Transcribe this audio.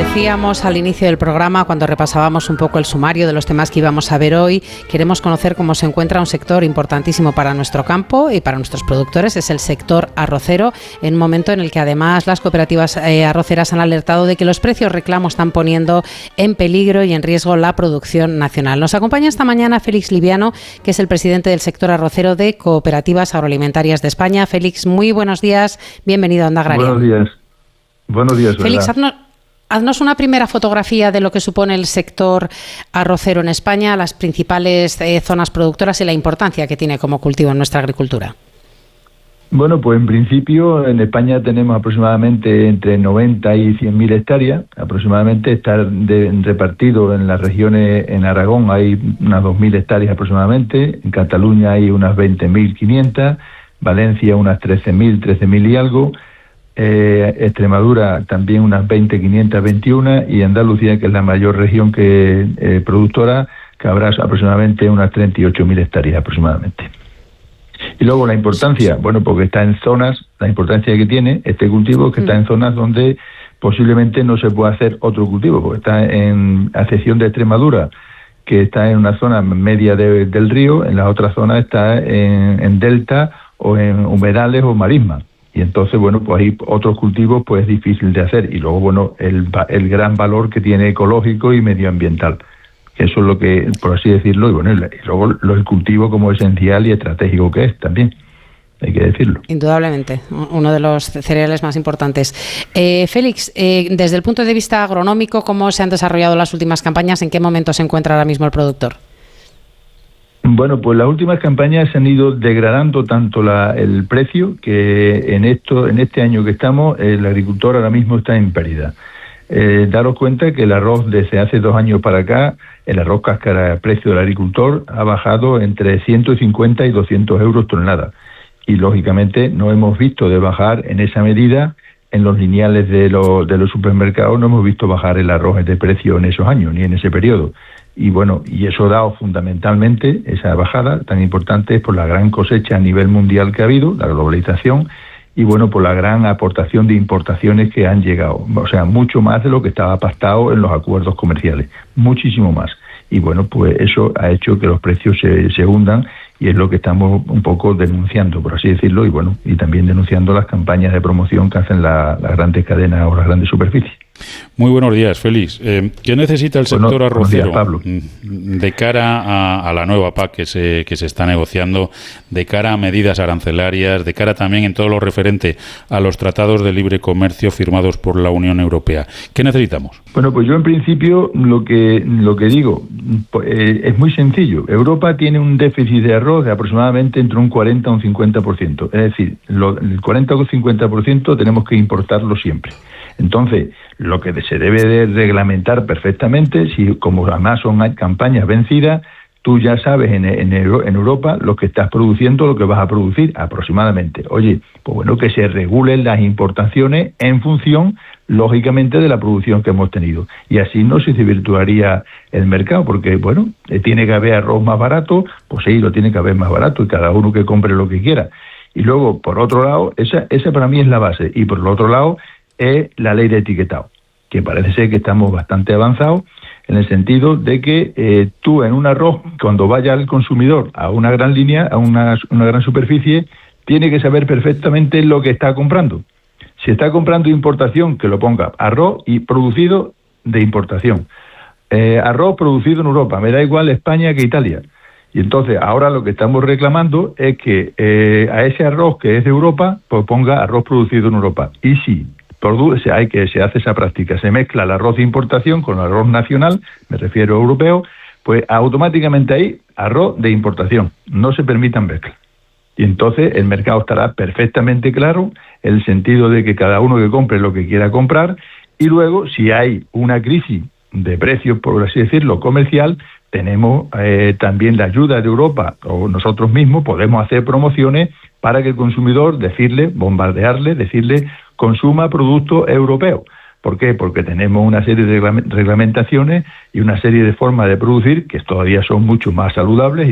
decíamos al inicio del programa, cuando repasábamos un poco el sumario de los temas que íbamos a ver hoy, queremos conocer cómo se encuentra un sector importantísimo para nuestro campo y para nuestros productores, es el sector arrocero, en un momento en el que además las cooperativas arroceras han alertado de que los precios reclamos están poniendo en peligro y en riesgo la producción nacional. Nos acompaña esta mañana Félix Liviano, que es el presidente del sector arrocero de Cooperativas Agroalimentarias de España. Félix, muy buenos días, bienvenido a Onda Agraria. Buenos días. Buenos días, Félix, haznos una primera fotografía de lo que supone el sector arrocero en España, las principales zonas productoras y la importancia que tiene como cultivo en nuestra agricultura. Bueno, pues en principio en España tenemos aproximadamente entre 90 y 100.000 hectáreas. Aproximadamente está repartido en las regiones, en Aragón hay unas 2.000 hectáreas aproximadamente, en Cataluña hay unas 20.500, Valencia unas 13.000 y algo, Extremadura también unas 20.521 y Andalucía, que es la mayor región que productora, que habrá aproximadamente unas 38.000 hectáreas aproximadamente. Y luego la importancia, bueno, porque está en zonas, la importancia que tiene este cultivo, que está en zonas donde posiblemente no se puede hacer otro cultivo, porque está a excepción de Extremadura, que está en una zona media del río, en la otra zona está en delta o en humedales o marismas. Y entonces, bueno, pues hay otros cultivos, pues es difícil de hacer. Y luego, bueno, el gran valor que tiene ecológico y medioambiental. Eso es lo que, por así decirlo, y bueno, y luego el cultivo como esencial y estratégico que es también, hay que decirlo. Indudablemente, uno de los cereales más importantes. Félix, desde el punto de vista agronómico, ¿cómo se han desarrollado las últimas campañas? ¿En qué momento se encuentra ahora mismo el productor? Bueno, pues las últimas campañas se han ido degradando tanto el precio que en este año que estamos, el agricultor ahora mismo está en pérdida. Daros cuenta que el arroz desde hace 2 años para acá, el arroz cáscara, el precio del agricultor ha bajado entre 150 y 200 euros tonelada. Y lógicamente no hemos visto de bajar en esa medida en los lineales de los supermercados, no hemos visto bajar el arroz de precio en esos años, ni en ese periodo. Y bueno, y eso ha dado fundamentalmente, esa bajada tan importante, es por la gran cosecha a nivel mundial que ha habido, la globalización, y bueno, por la gran aportación de importaciones que han llegado. O sea, mucho más de lo que estaba pactado en los acuerdos comerciales, muchísimo más. Y bueno, pues eso ha hecho que los precios se hundan y es lo que estamos un poco denunciando, por así decirlo, y bueno, y también denunciando las campañas de promoción que hacen las grandes cadenas o las grandes superficies. Muy buenos días, Félix. ¿Qué necesita el sector arrocero días, Pablo, de cara a la nueva PAC que se está negociando, de cara a medidas arancelarias, de cara también en todo lo referente a los tratados de libre comercio firmados por la Unión Europea? ¿Qué necesitamos? Bueno, pues yo en principio lo que digo es muy sencillo. Europa tiene un déficit de arroz de aproximadamente entre un 40 y un 50%. Es decir, el 40 o 50% tenemos que importarlo siempre. Entonces, lo que se debe de reglamentar perfectamente, si como además son campañas vencidas, tú ya sabes en Europa lo que estás produciendo, lo que vas a producir aproximadamente. Oye, pues bueno, que se regulen las importaciones en función, lógicamente, de la producción que hemos tenido. Y así no se desvirtuaría el mercado, porque, bueno, tiene que haber arroz más barato, pues sí, lo tiene que haber más barato, y cada uno que compre lo que quiera. Y luego, por otro lado, esa para mí es la base, y por el otro lado, es la ley de etiquetado, que parece ser que estamos bastante avanzados en el sentido de que tú en un arroz, cuando vaya el consumidor a una gran línea, a una gran superficie, tiene que saber perfectamente lo que está comprando. Si está comprando importación, que lo ponga arroz y producido de importación. Arroz producido en Europa, me da igual España que Italia. Y entonces ahora lo que estamos reclamando es que a ese arroz que es de Europa, pues ponga arroz producido en Europa. Y si se hace esa práctica, se mezcla el arroz de importación con el arroz nacional, me refiero a europeo, pues automáticamente ahí arroz de importación, no se permitan mezclas. Y entonces el mercado estará perfectamente claro, en el sentido de que cada uno que compre lo que quiera comprar, y luego si hay una crisis de precios, por así decirlo, comercial, tenemos también la ayuda de Europa, o nosotros mismos podemos hacer promociones para que el consumidor bombardearle, decirle consuma productos europeos. ¿Por qué? Porque tenemos una serie de reglamentaciones y una serie de formas de producir que todavía son mucho más saludables